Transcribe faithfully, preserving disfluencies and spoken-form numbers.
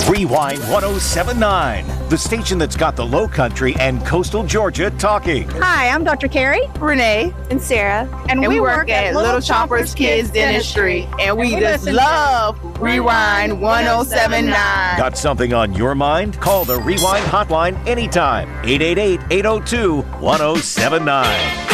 Rewind one oh seven point nine, the station that's got the Low Country and coastal Georgia talking. Hi, I'm Doctor Carrie, Renee, and Sarah, and, and we, we work, work at, at Little Little Choppers Choppers Kids Dentistry, Dentistry, and we, and we just listen love Rewind one oh seven point nine. Got something on your mind? Call the Rewind hotline anytime. eight eight eight, eight oh two, one oh seven nine.